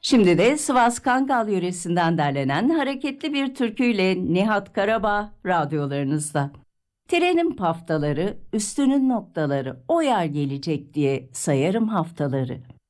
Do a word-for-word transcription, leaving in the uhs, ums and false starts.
Şimdi de Sivas Kangal yöresinden derlenen hareketli bir türküyle Nihat Karabağ radyolarınızda. Trenin paftaları, üstünün noktaları, o yer gelecek diye sayarım haftaları.